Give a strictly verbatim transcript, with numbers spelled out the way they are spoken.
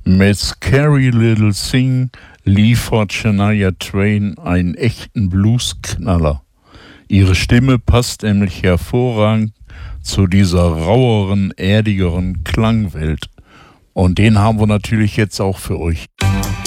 Mit Scary Little Thing liefert Shania Twain einen echten Bluesknaller. Ihre Stimme passt nämlich hervorragend zu dieser raueren, erdigeren Klangwelt. Und den haben wir natürlich jetzt auch für euch.